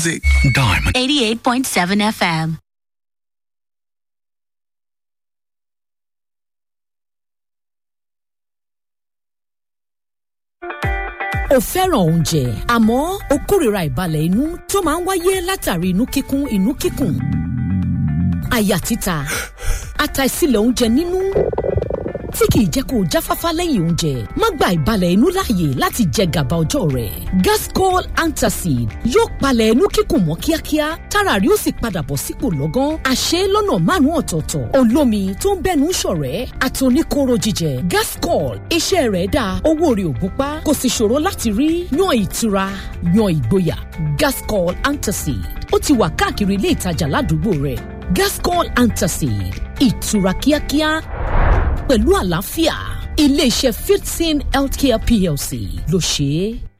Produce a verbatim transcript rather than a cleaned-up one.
Diamond eighty-eight point seven F M. O fẹ́ràn oúnjẹ àmọ́ o kórìíra ìbalẹ̀ inú tó máa ń wáyé látàrí inú kíkún inú kíkùn àyà títa àtàìsílẹ̀ oúnjẹ nínú tí kìí jẹ́ kó o jáfáfá lẹ́yìn oúnjẹ má gba ìbalẹ̀ inú láàyè láti jẹ gàba ọjọ́ rẹ̀ Gascol Antacid yóò palẹ̀ inú kíkùn mọ́ kíákíá tára rí ó sì padà bọ̀ sípò lọ́gán àṣẹ lọ́nà márùn-ún ọ̀tọ̀ọ̀tọ̀ olómi tó ń bẹ́nu ṣọ̀rẹ́ àtòníkóró jíjẹ Gascol iṣẹ́ rẹ̀ dáa owó rẹ̀ ò gúnpá kò sì ṣòro láti rí yan ìtura yan ìgboyà Gascol Antacid ó ti wà káàkiri ilé ìtajà ládùúgbò rẹ̀ Gascol Antacid ìtura kíákíá pẹ̀lú àlàáfíà ilé-iṣẹ́ Fitsin Healthcare P L C ló ṣe é.